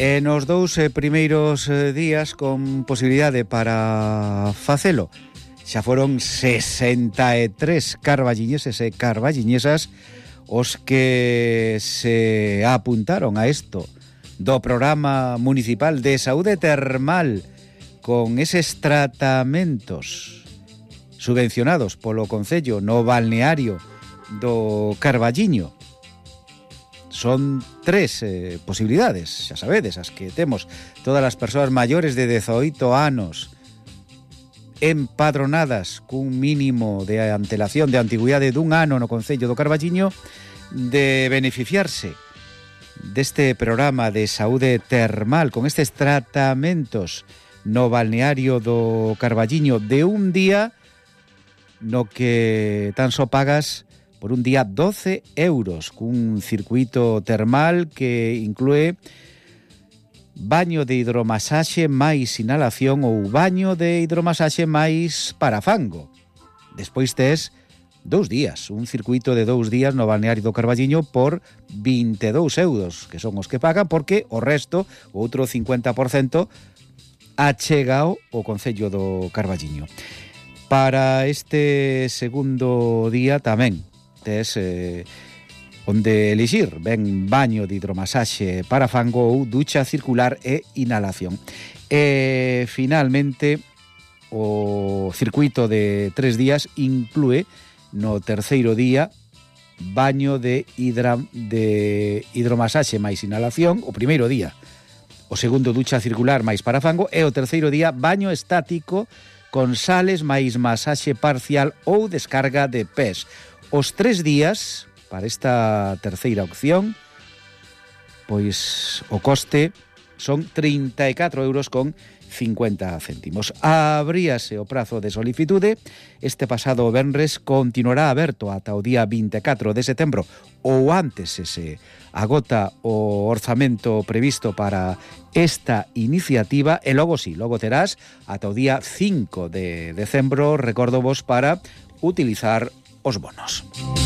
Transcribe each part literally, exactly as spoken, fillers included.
E nos dous eh, primeiros eh, días con posibilidade para facelo. Xa foron sesenta e tres carballiñeses e carballiñesas os que se apuntaron a isto do programa municipal de saúde termal con eses tratamentos subvencionados polo Concello no balneario do Carballiño. Son tres eh, posibilidades, xa sabedes, as que temos todas as persoas maiores de dezoito anos empadronadas cun mínimo de antelación de antigüidade dun ano no Concello do Carballiño de beneficiarse deste programa de saúde termal con estes tratamentos no balneario do Carballiño de un día no que tan só pagas por un día doce euros cun circuito termal que inclúe baño de hidromasaxe máis inhalación ou baño de hidromasaxe máis parafango. Despois tes dous días, un circuito de dous días no balneario do Carballiño por vinte e dous euros, que son os que pagan, porque o resto, o outro cincuenta por cento, achegao o Concello do Carballiño. Para este segundo día tamén tes eh, onde elixir, ben baño de hidromasaxe parafango ou ducha circular e inhalación. E finalmente o circuito de tres días inclúe no terceiro día baño de, hidra, de hidromasaxe máis inhalación, o primeiro día o segundo ducha circular máis parafango e o terceiro día baño estático con sales máis masaxe parcial ou descarga de pés. Os tres días, para esta terceira opción, pois o coste son trinta e catro euros con cincuenta céntimos. Abríase o prazo de solicitude. Este pasado venres continuará aberto ata o día vinte e catro de setembro ou antes se se agota o orzamento previsto para esta iniciativa e logo sí, logo terás ata o día cinco de decembro, recordo vos, para utilizar os bonos.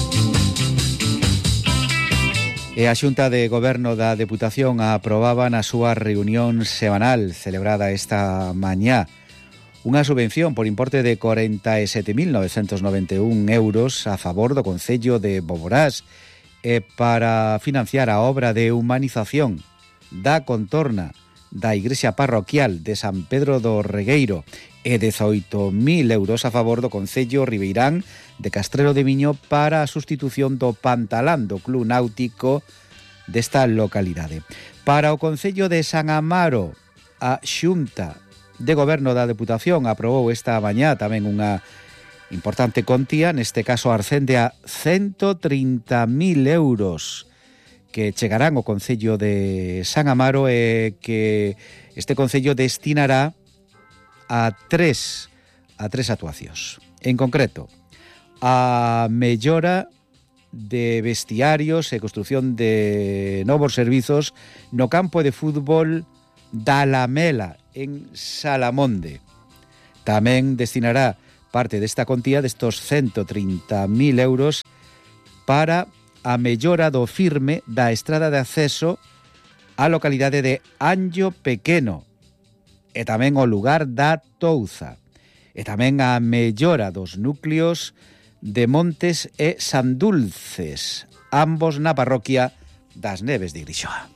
E a Xunta de Goberno da Deputación aprobaba na súa reunión semanal celebrada esta mañá unha subvención por importe de corenta e sete mil novecentos noventa e un euros a favor do Concello de Boborás e para financiar a obra de humanización da contorna da Igrexa Parroquial de San Pedro do Regueiro e dezoito mil euros a favor do Concello Ribeirán de Castrelo de Miño para a sustitución do Pantalán do Club Náutico desta localidade. Para o Concello de San Amaro, a Xunta de Goberno da Deputación aprobou esta mañá tamén unha importante contía, neste caso ascende a ciento trinta mil euros que chegarán ao Concello de San Amaro e que este Concello destinará a tres a tres actuacións. En concreto, a mellora de vestiarios e construción de novos servizos no campo de fútbol da Lamela en Salamonde. Tamén destinará parte desta contía destos ciento trinta mil euros para a mellora do firme da estrada de acceso á localidade de Anllo Pequeno e tamén o lugar da Touza. E tamén a mellora dos núcleos de Montes e Sandulces, ambos na parroquia das Neves de Grixoa.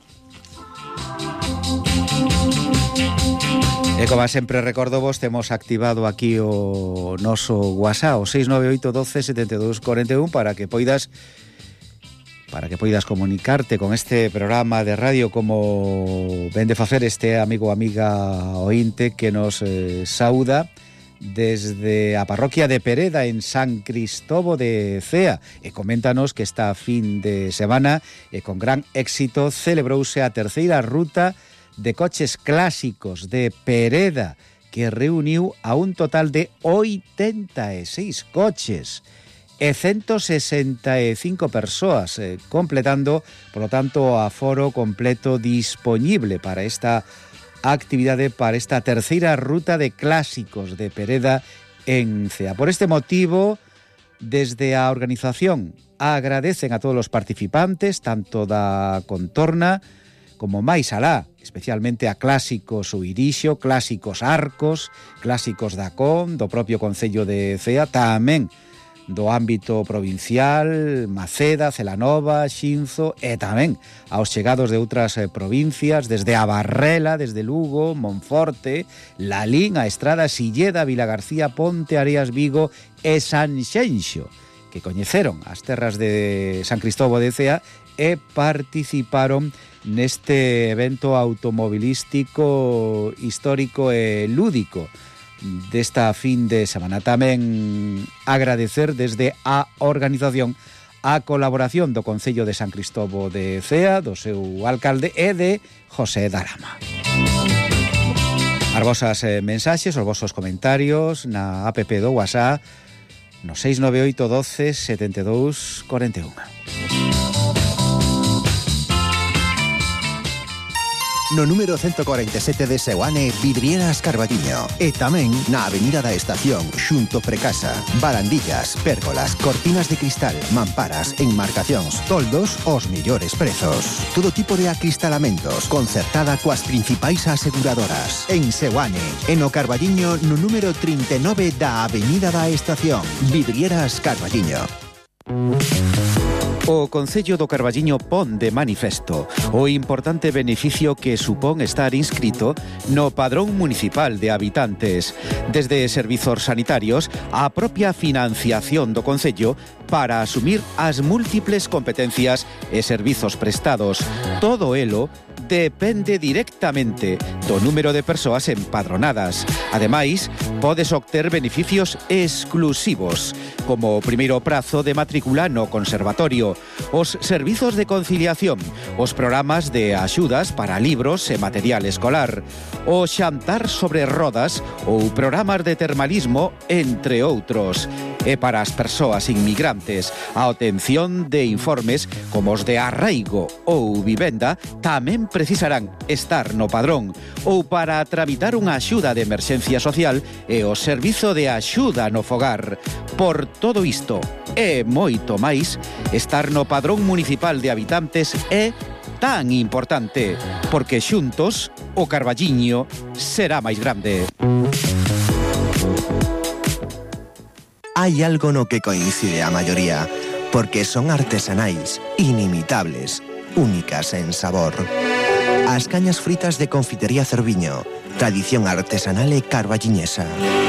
E como sempre recordo vos, temos activado aquí o noso WhatsApp, o seis nove oito doce setenta e dous cuarenta e un, para que poidas para que poidas comunicarte con este programa de radio, como ven de facer este amigo ou amiga ointe que nos eh, saúda desde a parroquia de Pereda en San Cristobo de Cea, e coméntanos que esta fin de semana e con gran éxito celebrouse a terceira ruta de coches clásicos de Pereda, que reuniu a un total de oitenta e seis coches e ciento sesenta e cinco persoas, eh, completando, por lo tanto, o aforo completo dispoñible para esta actividade, para esta terceira ruta de clásicos de Pereda en Cea. Por este motivo, desde a organización agradecen a todos os participantes, tanto da contorna como máis alá, especialmente a clásicos o Irixo, clásicos Arcos, clásicos da C O M, do propio Concello de Cea, tamén do ámbito provincial, Maceda, Celanova, Xinzo e tamén aos chegados de outras eh, provincias, desde a Barrela, desde Lugo, Monforte, Lalín, a Estrada, Silleda, Vilagarcía, Ponte, Areas, Vigo e Sanxenxo, que coñeceron as terras de San Cristóbal de Cea e participaron neste evento automobilístico, histórico e lúdico desta fin de semana. Tamén agradecer desde a organización a colaboración do Concello de San Cristóbal de Cea, do seu alcalde e de José Darama. As vosas eh, mensaxes, os vosos comentarios na app do WhatsApp no seis nove oito doce setenta e dous cuarenta e un. No número ciento cuarenta e sete de Seoane, Vidrieras Carballiño. E tamén na Avenida da Estación, xunto Precasa. Barandillas, pérgolas, cortinas de cristal, mamparas, enmarcacións, toldos, os millores prezos. Todo tipo de acristalamentos, concertada coas principais aseguradoras. En Seoane, e no Carballiño, no número trinta e nove da Avenida da Estación. Vidrieras Carballiño. O Concello do Carballiño pon de manifesto o importante beneficio que supón estar inscrito no Padrón Municipal de Habitantes, desde servizos sanitarios á propia financiación do Concello para asumir as múltiples competencias e servizos prestados. Todo elo depende directamente do número de persoas empadronadas. Ademais, podes obter beneficios exclusivos, como o primeiro prazo de matrícula no conservatorio, os servizos de conciliación, os programas de axudas para libros e material escolar, o xantar sobre rodas ou programas de termalismo, entre outros. E para as persoas inmigrantes, a obtención de informes como os de arraigo ou vivenda tamén precisarán estar no padrón, ou para tramitar unha axuda de emerxencia social e o servizo de axuda no fogar. Por todo isto e moito máis, estar no Padrón Municipal de Habitantes é tan importante, porque xuntos o Carballiño será máis grande. Hai algo no que coincide a maioría, porque son artesanais, inimitables, únicas en sabor. As cañas fritas de Confitería Cerviño, tradición artesanal e carballiñesa.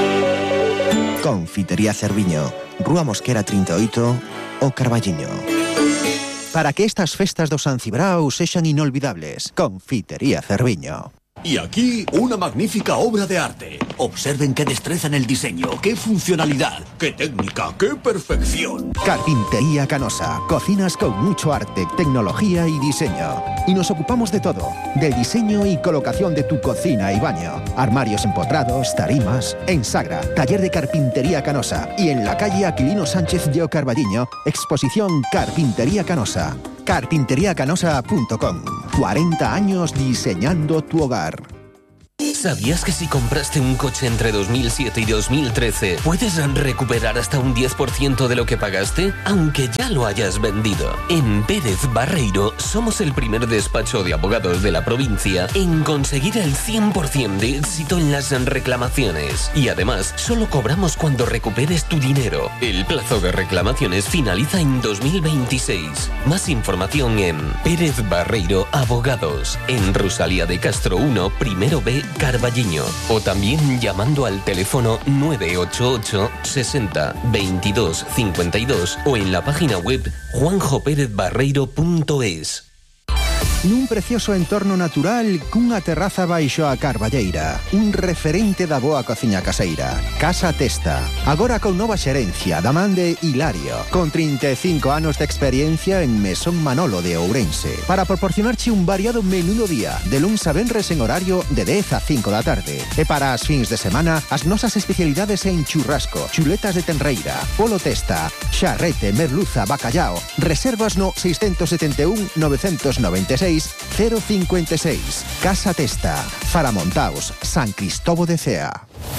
Confitería Cerviño, Rúa Mosquera trinta e oito, o Carballiño. Para que estas festas do San Cibrao sexan inolvidables, Confitería Cerviño. Y aquí, una magnífica obra de arte. Observen qué destreza en el diseño, qué funcionalidad, qué técnica, qué perfección. Carpintería Canosa. Cocinas con mucho arte, tecnología y diseño. Y nos ocupamos de todo. Del diseño y colocación de tu cocina y baño. Armarios empotrados, tarimas. En Sagra, taller de Carpintería Canosa. Y en la calle Aquilino Sánchez de Carballiño, exposición Carpintería Canosa. carpintería canosa punto com. cuarenta años diseñando tu hogar. ¿Sabías que si compraste un coche entre dos mil siete y dos mil trece puedes recuperar hasta un diez por ciento de lo que pagaste, aunque ya lo hayas vendido? En Pérez Barreiro somos el primer despacho de abogados de la provincia en conseguir el cien por ciento de éxito en las reclamaciones. Y además, solo cobramos cuando recuperes tu dinero. El plazo de reclamaciones finaliza en dos mil veintiséis. Más información en Pérez Barreiro Abogados, en Rosalía de Castro uno, primero B, Carballiño, o también llamando al teléfono nueve ocho ocho sesenta veintidós cincuenta y dos o en la página web juanjo pérez barreiro punto es. Nun precioso entorno natural cunha terraza baixo a Carballeira, un referente da boa cociña caseira. Casa Testa, agora con nova xerencia da man de Hilario, con trinta e cinco anos de experiencia en Mesón Manolo de Ourense, para proporcionarche un variado menú do día, de luns a venres en horario de dez a cinco da tarde. E para as fins de semana, as nosas especialidades en churrasco, chuletas de tenreira, polo testa, xarrete, merluza, bacallao. Reservas no seis sete un nove nove seis cero cinco seis. Casa Testa, Faramontaos, San Cristóbal de Cea.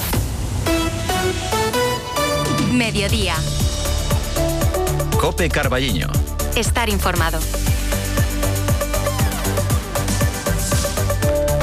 Mediodía. Cope Carballiño. Estar informado.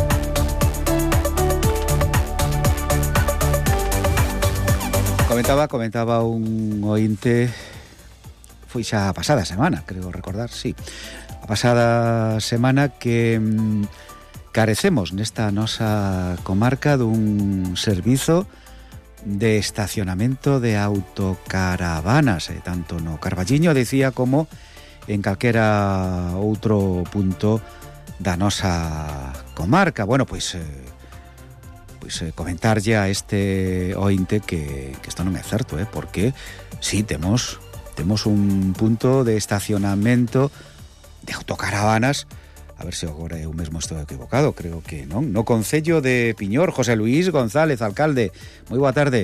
Comentaba, comentaba un ointe, foi xa a pasada semana, creo recordar, sí, a pasada semana que mm, carecemos nesta nosa comarca dun servizo de estacionamento de autocaravanas, eh, tanto no Carballiño, decía, como en calquera outro punto da nosa comarca. Bueno, pois... Eh, Pois eh, comentarlle a este ointe que, que isto non é certo, eh, porque sí, temos temos un punto de estacionamento de autocaravanas. A ver se agora eu mesmo estou equivocado, creo que non. No concello de Piñor, José Luís González, alcalde. Moi boa tarde.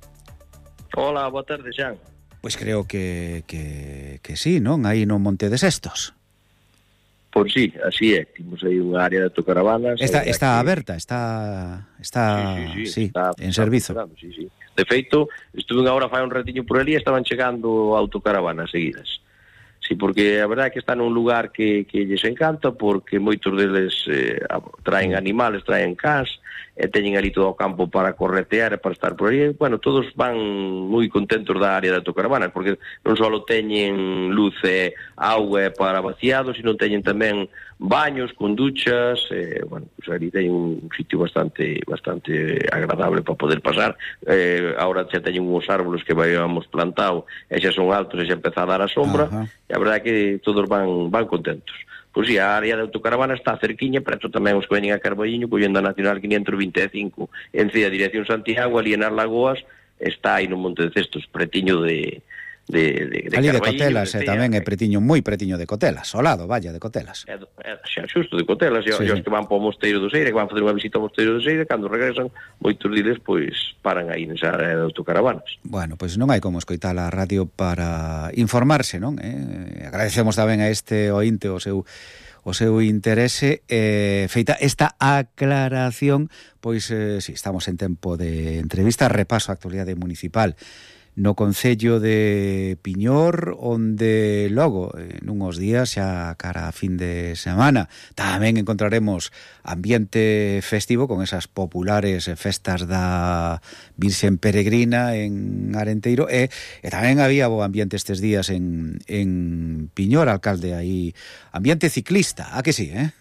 Hola, boa tarde, Xan. Pois creo que, que, que sí, non? Aí no Monte de Sestos. Pois sí, así é. Temos aí unha área de autocaravanas. Está, está que... aberta, está, está, sí, sí, sí, sí, está, en está servizo. Sí, sí. De feito, estuve agora fai un ratiño por ali e estaban chegando autocaravanas seguidas. Sí, porque a verdade é que está nun lugar que, que lles encanta, porque moitos deles eh, traen animales, traen cans, e teñen ali todo o campo para corretear e para estar por aí. Bueno, todos van moi contentos da área de autocaravanas, porque non só teñen luz e auga para vaciado, sino teñen tamén baños con duchas, e, bueno, pues ali teñen un sitio bastante bastante agradable para poder pasar. Eh, ahora xa teñen uns árboles que vayamos plantado, e xa son altos, e xa empeza a dar a sombra. Ajá. E a verdade é que todos van van contentos. Pois si, a área de autocaravana está cerquiña, preto tamén os que veñen a Carballiño, collendo a Nacional quinientos vinte e cinco, en Cía, dirección Santiago, ali en as Lagoas, está aí no Monte de Cestos, pretiño de, de, de, de ali de Carballiño. Cotelas, eh, tamén é pretiño, moi pretiño de Cotelas, ao lado, valla, de Cotelas. É, é xa xusto de Cotelas, e, sí, e os que van para o Mosteiro do Seira, que van fazer unha visita ao Mosteiro do Seira, cando regresan, moitos diles, pois, paran aí nesa área de autocaravanas. Bueno, pois non hai como escoitar a radio para informarse, non? Eh, agradecemos tamén a este ointe o seu o seu interese, eh, feita esta aclaración, pois eh, si, estamos en tempo de entrevista, repaso a actualidade municipal no concello de Piñor, onde logo, en unhos días, xa cara a fin de semana, tamén encontraremos ambiente festivo con esas populares festas da Virxen Peregrina en Arenteiro, e, e tamén había bo ambiente estes días en, en Piñor, alcalde, aí ambiente ciclista, a que sí, eh?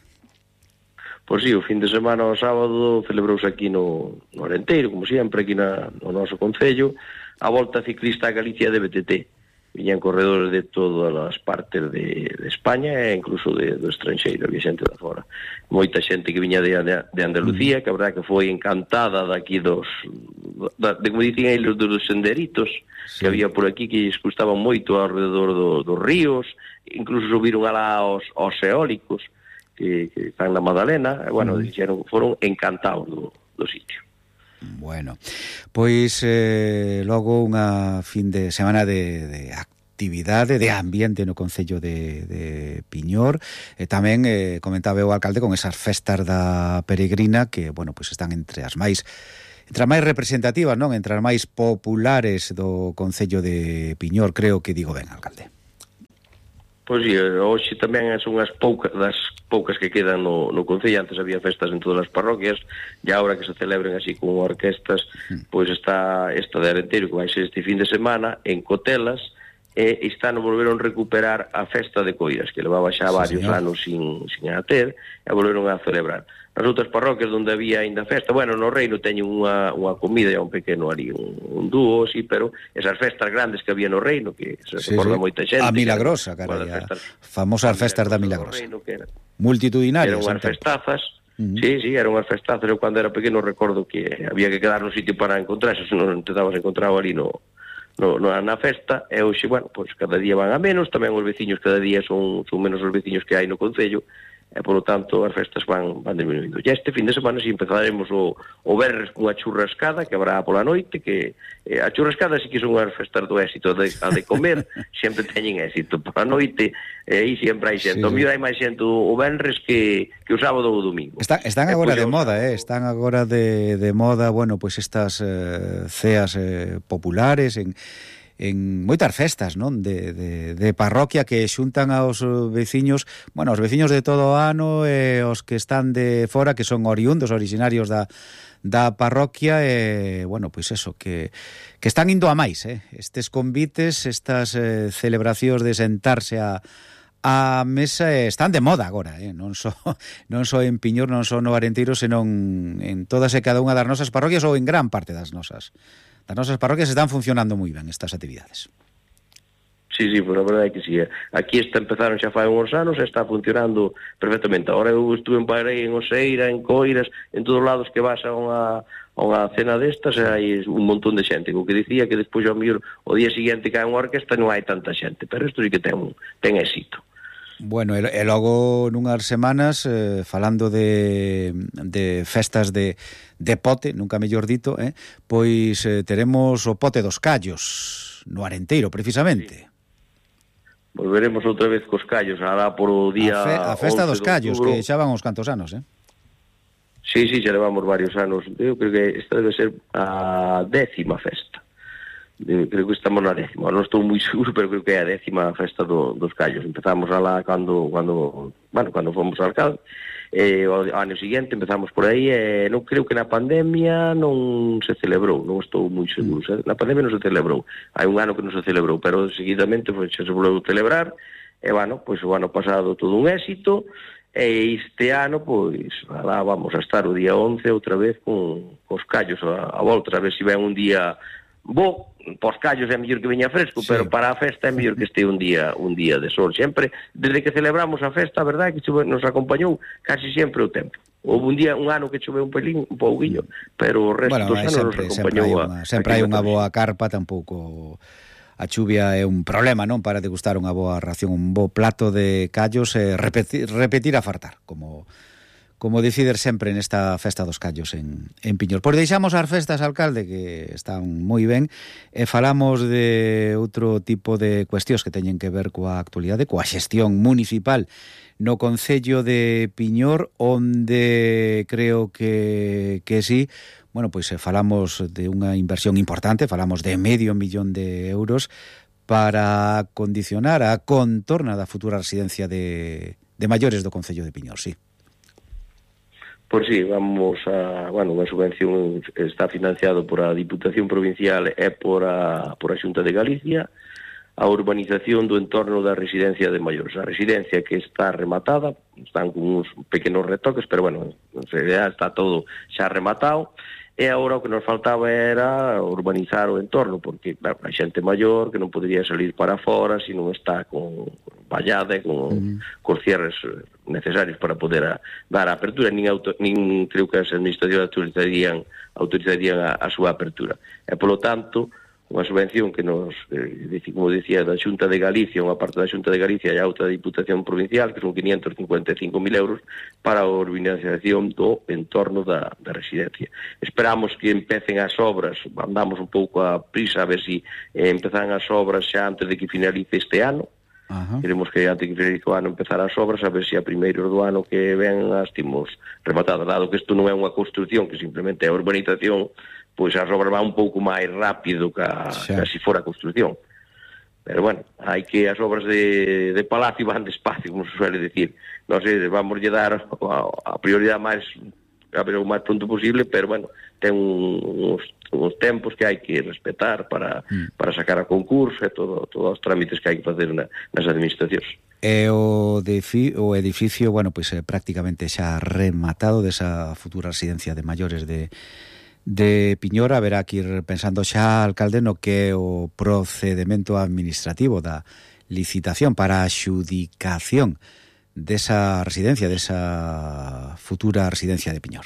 Pois sí, o fin de semana, o sábado, celebrouse aquí no, no Arenteiro, como sempre, aquí na, no noso concello, a volta ciclista a Galicia de B T T. Viñan corredores de todas as partes de, de España e incluso de, do estranxeiro, había xente da fora. Moita xente que viña de, de, de Andalucía, que a verdade que foi encantada daqui dos, da, de como dicen aí, dos, dos senderitos, sí, que había por aquí, que lles gustaban moito ao redor do, dos ríos, incluso subiron alá aos, aos eólicos, que, que están na Madalena, e, bueno, mm. dixeron, foron encantados do, do sitio. Bueno, pois eh, logo unha fin de semana de, de actividade, de ambiente no concello de, de Piñor, e tamén eh, comentaba o alcalde con esas festas da Peregrina que, bueno, pois están entre as máis entre as máis representativas, non? Entre as máis populares do concello de Piñor, creo que digo ben, alcalde. Pois sí, hoxe tamén son as poucas das poucas que quedan no, no concello. Antes había festas en todas as parroquias, e agora que se celebren así con orquestas, mm. pois está esta de Arenteiro, que vai ser este fin de semana en Cotelas, e están a volveron recuperar a festa de Coiras, que levaba xa sí, varios señor. anos sin, sin a ter, e volveron a celebrar. Nas outras parroquias onde había ainda festa, bueno, no Reino teñen unha, unha comida e un pequeno ali, un, un dúo, sí, pero esas festas grandes que había no Reino, que se sí, recorda sí. moita xente. A Milagrosa, carai, a famosas festas da Milagrosa. Reino, que era, multitudinarias. Eran unhas festazas, uh-huh. sí, sí, eran unhas festazas. Eu cando era pequeno recordo que había que quedar no sitio para encontrarse, se non te dabas encontrado ali no... No, no, na festa, e hoxe, bueno, pois cada día van a menos, tamén os veciños cada día son, son menos os veciños que hai no concello, e, polo tanto, as festas van, van diminuindo. E este fin de semana si empezaremos o, o verres cunha churrascada que habrá pola noite, que eh, a churrascada sí que son as festas do éxito de, a de comer, sempre teñen éxito pola noite, e aí sempre hai xente. Sí, o mío hai máis xente o, o venres que, que o sábado ou o domingo. Está, están agora de moda, eh? Están agora de, de moda, bueno, pois pues estas eh, ceas eh, populares en en moitas festas, non? De, de, de parroquia que xuntan aos veciños, bueno, os veciños de todo o ano e os que están de fora, que son oriundos, originarios da, da parroquia, e, bueno, pois eso, que, que están indo a máis, eh? Estes convites, estas eh, celebracións de sentarse a a mesa están de moda agora, eh? non só non só en Piñor, non só no Arenteiro, senón en todas e cada unha das nosas parroquias ou en gran parte das nosas das nosas parroquias están funcionando moi ben estas actividades. Sí, sí, pues a verdade é que sí. Aquí está, empezaron xa fai uns anos e está funcionando perfectamente. Ahora eu estuve en Pairei, en Oseira, en Coiras, en todos lados que vas a unha, a unha cena destas, e hai un montón de xente. O que dicía que despois ao mellor o día seguinte cae unha orquesta non hai tanta xente, pero isto sí que ten, ten éxito. Bueno, e, e logo nunhas semanas eh, falando de, de festas de, de pote, nunca mellor dito, eh, pois eh, teremos o pote dos callos no Arenteiro, precisamente. Sí. Volveremos outra vez cos callos, alá por o día a, fe, a festa dos callos, outubro, que xa van uns cantos anos, eh? Sí, sí, xa levamos varios anos. Eu creo que esta debe ser a décima festa. Eu creo que estamos na décima, non estou moi seguro, pero creo que é a décima festa do, dos callos. Empezamos alá cando, cando, bueno, cando fomos ao alcalde, e o ano seguinte empezamos por aí, e non creo que na pandemia non se celebrou, non estou moi seguro. Mm. Na pandemia non se celebrou, hai un ano que non se celebrou, pero seguidamente pues, se volveu a celebrar, e bueno, pois pues, o ano pasado todo un éxito, e este ano, pois, alá vamos a estar o día once outra vez con os callos a, a volta, a ver se ven un día bo. Pos callos é mellor que veña fresco, sí, pero para a festa é mellor que este un día un día de sol. Sempre, desde que celebramos a festa, a verdade é que chove, nos acompañou casi sempre o tempo. Houve un día, un ano que choveu un pelín, un pouquillo, pero o resto bueno, dos anos sempre, nos acompañou. Sempre hai unha, sempre hai unha boa carpa, tampouco a chuvia é un problema, non? Para degustar unha boa ración, un bo plato de callos e repetir, repetir a fartar, como... como decidir sempre nesta festa dos callos en, en Piñor. Pois deixamos as festas, alcalde, que están moi ben, e falamos de outro tipo de cuestións que teñen que ver coa actualidade, coa xestión municipal no Concello de Piñor, onde creo que, que sí, bueno, pois falamos de unha inversión importante, falamos de medio millón de euros para condicionar a contorna da futura residencia de, de maiores do Concello de Piñor, sí. Pois sí, vamos a, bueno, unha subvención está financiado por a Diputación Provincial e por a, por a Xunta de Galicia, a urbanización do entorno da residencia de maiores. A residencia que está rematada, están con uns pequenos retoques, pero bueno, en realidad está todo xa rematado, e agora o que nos faltaba era urbanizar o entorno, porque bueno, hai xente maior que non podería salir para fora se non está con vallada e con, mm. con cierres necesarios para poder a, dar a apertura, nin, auto, nin creo que as administracións autorizarían, autorizarían a, a súa apertura. E, polo tanto, unha subvención que nos, eh, como decía, da Xunta de Galicia, unha parte da Xunta de Galicia e a outra da Diputación Provincial, que son quinientos cincuenta e cinco mil euros para a urbanización do entorno da, da residencia. Esperamos que empecen as obras, andamos un pouco a prisa a ver se si, eh, empezan as obras xa antes de que finalice este ano. Ajá. Queremos que antes que finalice o ano empezar as obras, a ver se a primeiros do ano que ven as timos rematadas, dado que isto non é unha construcción, que simplemente é a urbanización, pois as obras van un pouco máis rápido que, a, que a si fora a construcción. Pero bueno, hai que as obras de, de palacio van despacio, como se suele decir. Non sei, vamos lle dar a, a prioridade máis, a ver, o máis pronto posible, pero bueno, ten uns, uns tempos que hai que respetar para, mm. para sacar a concurso e todo, todos os trámites que hai que facer na, nas administracións. E o, defi, o edificio, bueno, pois é prácticamente xa rematado desa futura residencia de maiores de de Piñor. Haberá que ir pensando xa, alcalde, no que é o procedimento administrativo da licitación para a xudicación desa residencia, desa futura residencia de Piñor.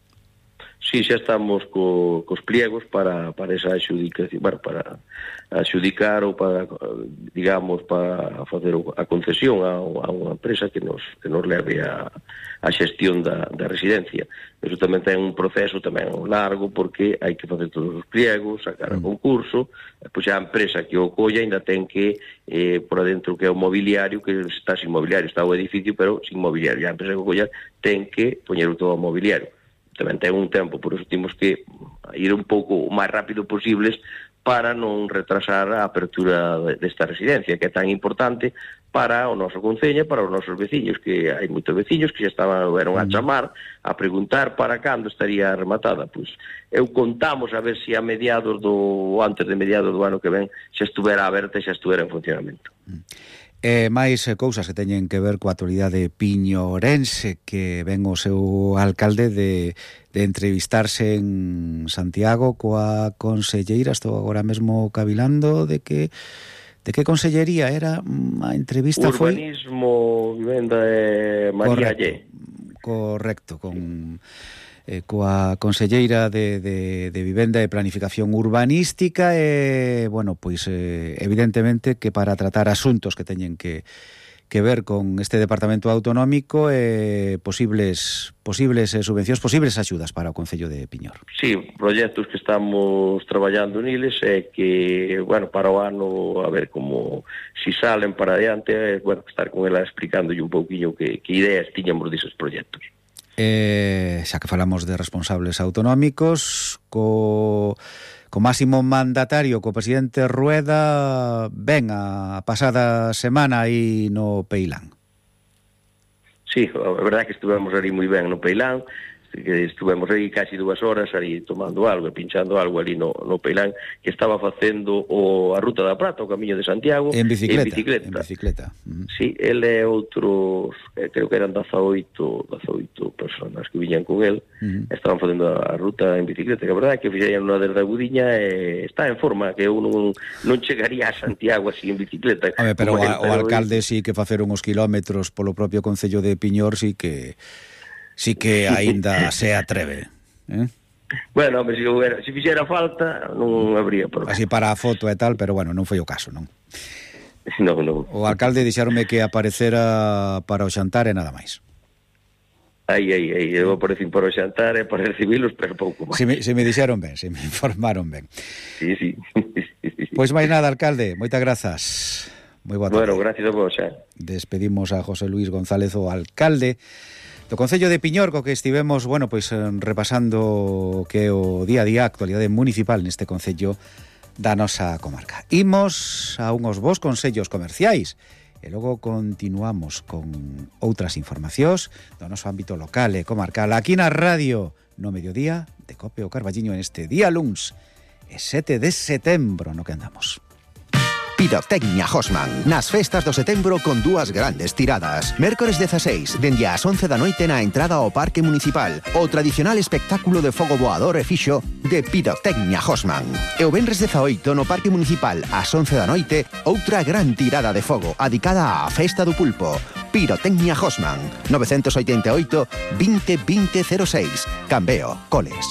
Sí, xa estamos co, cos pliegos para, para esa xudicación, bueno, para axudicar ou para, digamos, para facer a concesión a, a unha empresa que nos, que nos leve a, a xestión da, da residencia. Eso tamén ten un proceso tamén largo, porque hai que facer todos os pliegos, sacar a concurso, pois a empresa que o colla ainda ten que, eh, por adentro que é o mobiliario, que está sin mobiliario, está o edificio, pero sin mobiliario. A empresa que o colla ten que poñer todo o mobiliario. Tamén ten un tempo, por eso temos que ir un pouco o máis rápido posibles para non retrasar a apertura desta residencia, que é tan importante para o noso concello, para os nosos veciños, que hai moitos veciños que xa estaban, eran a chamar, a preguntar para cando estaría rematada. Pois eu contamos a ver se a mediados do, antes de mediados do ano que ven, xa estuvera aberta e xa estuvera en funcionamento. E máis eh, cousas que teñen que ver coa actualidade piñorense, que ven o seu alcalde de, de entrevistarse en Santiago coa conselleira. Estou agora mesmo cavilando de que de que consellería era a entrevista. Urbanismo, foi... vivenda e María Lle. Correcto, con eh, coa conselleira de, de, de Vivenda e Planificación Urbanística e, bueno, pois eh, evidentemente que para tratar asuntos que teñen que, que ver con este departamento autonómico e eh, posibles posibles eh, subvencións, posibles axudas para o Concello de Piñor. Sí, proxectos que estamos traballando niles e que, bueno, para o ano a ver como si salen para adiante, bueno, estar con ela explicándolle un pouquiño que, que ideas tiñamos deses proxectos. Eh, xa que falamos de responsables autonómicos, co, co máximo mandatario, co presidente Rueda, ben a pasada semana aí no Peilán. Sí, a verdade é que estuvemos ali moi ben no Peilán, que estuvemos aí casi dúas horas ali tomando algo e pinchando algo ali no, no Peilán, que estaba facendo o, a Ruta da Prata, o Camiño de Santiago en bicicleta, en bicicleta. En bicicleta. Uh-huh. Sí, ele e outros, eh, creo que eran dezaoito personas que viñan con el, uh-huh. Estaban facendo a ruta en bicicleta, que a verdade é que fixeran unha desde a Gudiña e está en forma, que eu non, non chegaría a Santiago así en bicicleta. A ver, pero o, o alcalde sí que facer uns kilómetros polo propio Concello de Piñor sí que sí que aínda se atreve, eh? Bueno, hombre, se, hubiera, se fixera falta non habría problema. Así para a foto e tal, pero bueno, non foi o caso, non? Non, non. O alcalde dixeronme que aparecera para o xantar e nada máis. Aí, aí, aí, eu aparecín para o xantar e para recibilos, pero pouco máis. Se me, se me dixeron ben, se me informaron ben. Sí, sí. Pois máis nada, alcalde, moitas grazas. Moi boa tarde. Bueno, gracias a vos, xa. Despedimos a José Luis González, o alcalde do Concello de Piñor, co que estivemos, bueno, pois repasando que o día a día, a actualidade municipal neste concello da nosa comarca. Imos a unhos bons consellos comerciais e logo continuamos con outras informacións do noso ámbito local e comarcal aquí na radio no mediodía de Cope o Carballiño en este día luns e sete de setembro no que andamos. Pirotecnia Hosman, nas festas do setembro con dúas grandes tiradas. Mércores dezaseis, dende as once da noite na entrada ao Parque Municipal, o tradicional espectáculo de fogo voador e fixo de Pirotecnia Hosman. E o venres dezaoito no Parque Municipal ás once da noite, outra gran tirada de fogo adicada á festa do pulpo. Pirotecnia Hosman, novecentos oitenta e oito, vinte, vinte, cero seis. Cambeo, Coles.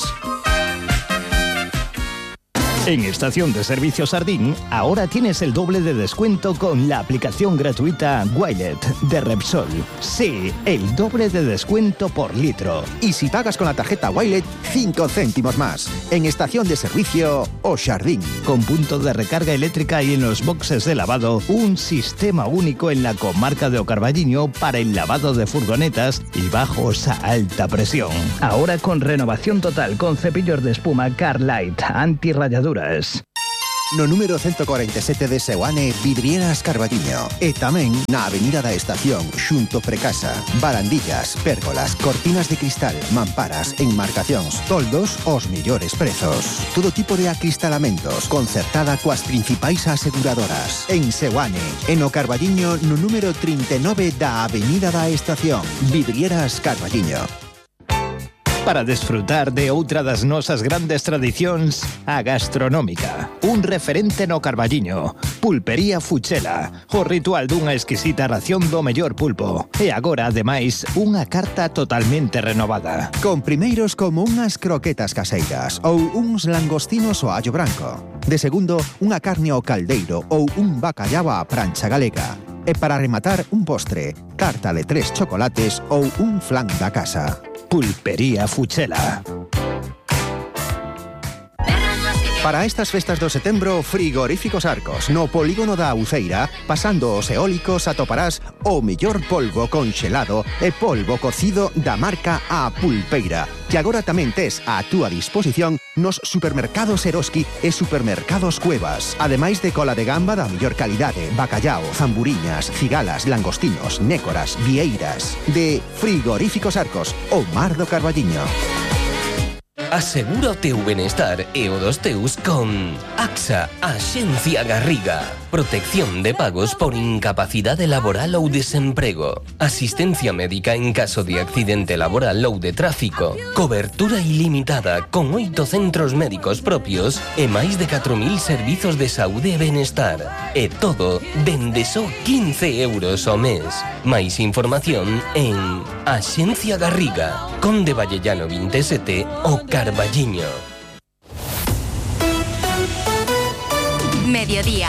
En Estación de Servicio Sardín, ahora tienes el doble de descuento con la aplicación gratuita Wilet de Repsol. Sí, el doble de descuento por litro. Y si pagas con la tarjeta Wilet, cinco céntimos más. En Estación de Servicio O Sardín. Con punto de recarga eléctrica y en los boxes de lavado, un sistema único en la comarca de O Carballiño para el lavado de furgonetas y bajos a alta presión. Ahora con renovación total con cepillos de espuma Carlight anti-rayaduras. No número ciento cuarenta y siete de Seoane, Vidrieras Carballiño. E tamén na Avenida da Estación, xunto Precasa. Barandillas, pérgolas, cortinas de cristal, mamparas, enmarcacións, toldos, os millores prezos. Todo tipo de acristalamentos, concertada coas principais aseguradoras. En Seoane, en o Carballiño, no número trinta e nove da Avenida da Estación. Vidrieras Carballiño. Para desfrutar de outra das nosas grandes tradicións, a gastronómica. Un referente no Carballiño. Pulpería Fuchela. O ritual dunha exquisita ración do mellor pulpo. E agora, ademais, unha carta totalmente renovada. Con primeiros como unhas croquetas caseiras ou uns langostinos ao allo branco. De segundo, unha carne ao caldeiro ou un bacallao á prancha galega. E para rematar, un postre, carta de tres chocolates ou un flan da casa. Pulpería Fuchela. Perras los que Para estas festas do setembro, Frigoríficos Arcos. No polígono da Uceira, pasando os eólicos, atoparás o mellor polvo conxelado e polvo cocido da marca A Pulpeira, que agora tamén tes a túa disposición nos supermercados Eroski e supermercados Cuevas. Ademais de cola de gamba da mellor calidade, bacallao, zamburiñas, cigalas, langostinos, nécoras, vieiras. De Frigoríficos Arcos, o Mar do Carballiño. Asegura o teu benestar e o dos teus con AXA, Axencia Garriga. Protección de pagos por incapacidade laboral ou desemprego. Asistencia médica en caso de accidente laboral ou de tráfico. Cobertura ilimitada con oito centros médicos propios e máis de catro mil servizos de saúde e benestar. E todo dende só quince euros ao mes. Máis información en Axencia Garriga, Conde Vallellano vinte e sete, o Carballiño. Mediodía.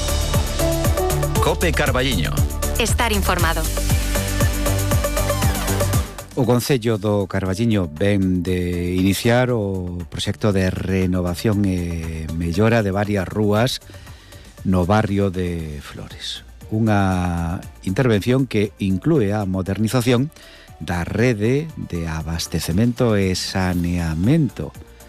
Cope Carballiño. Estar informado. O Concello do Carballiño ven de iniciar o proxecto de renovación e mellora de varias rúas no barrio de Flores. Unha intervención que inclúe a modernización da rede de abastecemento e saneamento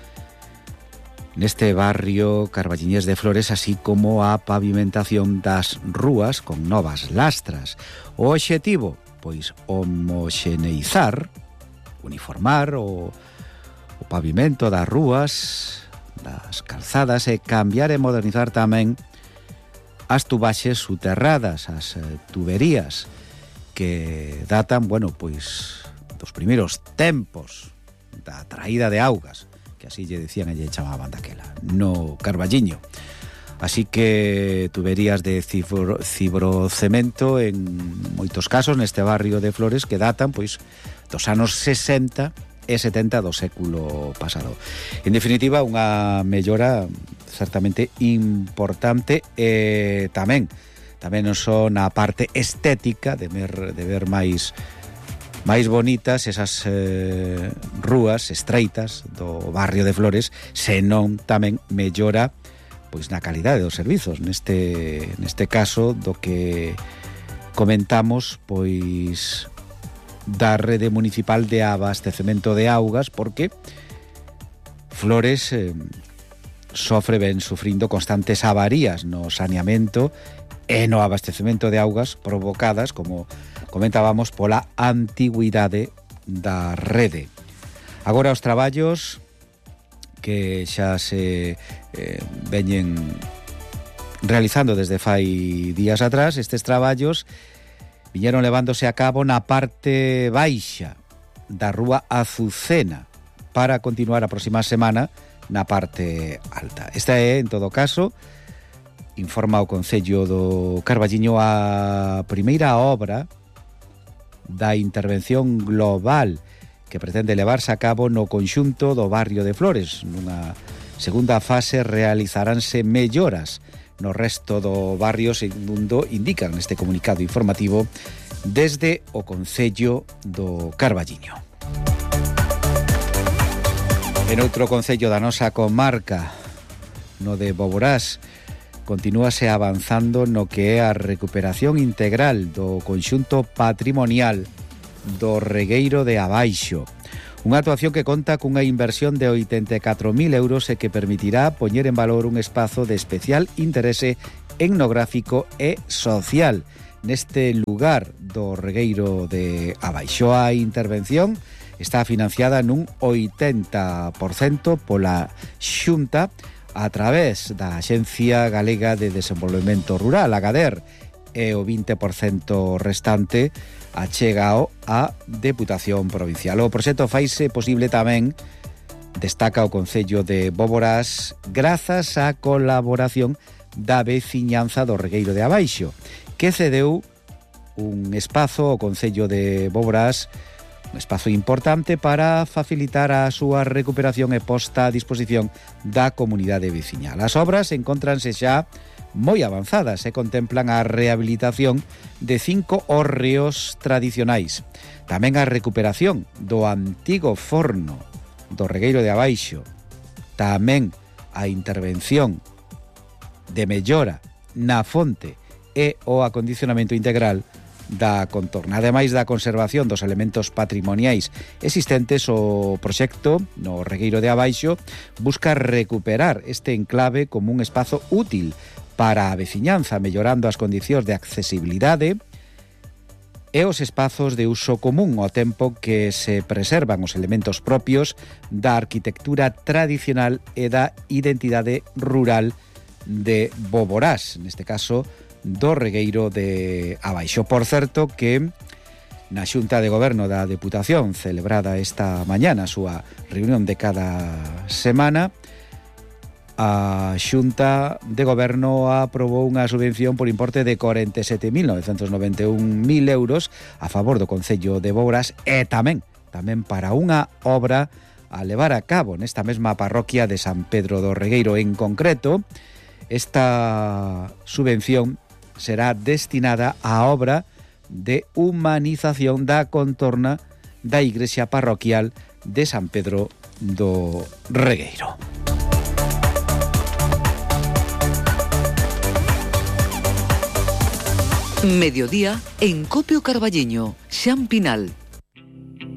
neste barrio carballiñés de Flores, así como a pavimentación das rúas con novas lastras. O obxectivo, pois, homoxeneizar, uniformar o, o pavimento das rúas, das calzadas, e cambiar e modernizar tamén as tubaxes subterradas, as eh, tuberías que datan, bueno, pois dos primeiros tempos da traída de augas, que así lle decían e lle chamaban daquela, no Carballiño. Así que tuberías de cibro, cibrocemento en moitos casos neste barrio de Flores que datan, pois, dos anos sesenta e setenta do século pasado. En definitiva, unha mellora certamente importante e tamén tamén non só na parte estética de ver, de ver máis máis bonitas esas eh, rúas estreitas do barrio de Flores, senón tamén mellora pois na calidade dos servizos. Neste neste caso do que comentamos, pois da rede municipal de abastecemento de augas, porque Flores eh, sofre ben sufrindo constantes avarías no saneamento e no abastecemento de augas provocadas, como comentábamos, pola antigüidade da rede. Agora os traballos que xa se eh, veñen realizando desde fai días atrás, estes traballos viñeron levándose a cabo na parte baixa da rúa Azucena para continuar a próxima semana na parte alta. Esta é, en todo caso, informa o Concello do Carballiño, a primeira obra da intervención global que pretende levarse a cabo no conxunto do barrio de Flores. Nunha segunda fase realizaránse melloras no resto do barrio, segundo indican neste comunicado informativo desde o Concello do Carballiño. En outro concello da nosa comarca, no de Boborás, continúase avanzando no que é a recuperación integral do conxunto patrimonial do Regueiro de Abaixo. Unha actuación que conta cunha inversión de oitenta e catro mil euros e que permitirá poñer en valor un espazo de especial interese etnográfico e social neste lugar do Regueiro de Abaixo. A intervención está financiada nun oitenta por cento pola Xunta a través da Axencia Galega de Desenvolvemento Rural, a GADER, e o vinte por cento restante achegao a Deputación Provincial. O proxecto faise posible tamén, destaca o Concello de Boborás, grazas á colaboración da veciñanza do Regueiro de Abaixo, que cedeu un espazo ao Concello de Boborás, un espazo importante para facilitar a súa recuperación e posta a disposición da comunidade veciñal. As obras encóntranse xa moi avanzadas e contemplan a rehabilitación de cinco hórreos tradicionais, tamén a recuperación do antigo forno do Regueiro de Abaixo, tamén a intervención de mellora na fonte e o acondicionamento integral da contorna. Ademais da conservación dos elementos patrimoniais existentes, o proxecto no Regueiro de Abaixo busca recuperar este enclave como un espazo útil para a veciñanza, mellorando as condicións de accesibilidade e os espazos de uso común, ao tempo que se preservan os elementos propios da arquitectura tradicional e da identidade rural de Boborás, neste caso do Regueiro de Abaixo. Por certo que na Xunta de Goberno da Deputación, celebrada esta mañana a súa reunión de cada semana, a Xunta de Goberno aprobou unha subvención por importe de cuarenta y siete mil novecientos noventa y un mil euros a favor do Concello de Boborás e tamén, tamén para unha obra a levar a cabo nesta mesma parroquia de San Pedro do Regueiro. En concreto, esta subvención será destinada á obra de humanización da contorna da igrexa parroquial de San Pedro do Regueiro. Mediodía en Copio Carballiño, Xan Pinal.